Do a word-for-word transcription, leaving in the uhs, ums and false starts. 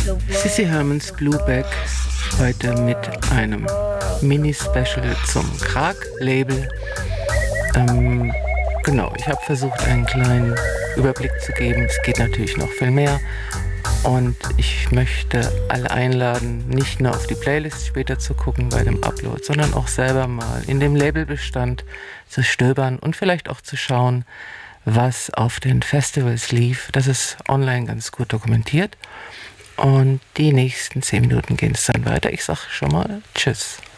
Sissy Hermans Blueback heute mit einem Mini-Special zum Krag-Label. Ähm, genau, ich habe versucht, einen kleinen Überblick zu geben. Es geht natürlich noch viel mehr. Und ich möchte alle einladen, nicht nur auf die Playlist später zu gucken bei dem Upload, sondern auch selber mal in dem Labelbestand zu stöbern und vielleicht auch zu schauen, was auf den Festivals lief. Das ist online ganz gut dokumentiert. Und die nächsten zehn Minuten gehen es dann weiter. Ich sage schon mal Tschüss.